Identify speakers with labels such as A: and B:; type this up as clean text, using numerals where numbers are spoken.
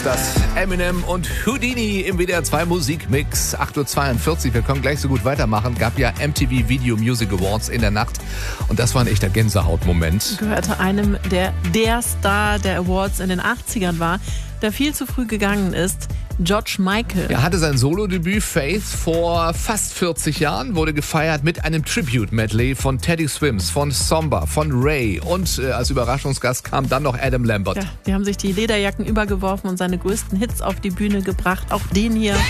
A: Das Eminem und Houdini im WDR 2 Musikmix. 8.42 Uhr. Wir können gleich so gut weitermachen. Gab ja MTV Video Music Awards in der Nacht. Und das war ein echter Gänsehautmoment.
B: Gehörte einem, der Star der Awards in den 80ern war, der viel zu früh gegangen ist. George Michael.
A: Er hatte sein Solo-Debüt Faith vor fast 40 Jahren, wurde gefeiert mit einem Tribute-Medley von Teddy Swims, von Somba, von Ray und als Überraschungsgast kam dann noch Adam Lambert.
B: Ja, die haben sich die Lederjacken übergeworfen und seine größten Hits auf die Bühne gebracht. Auch den hier.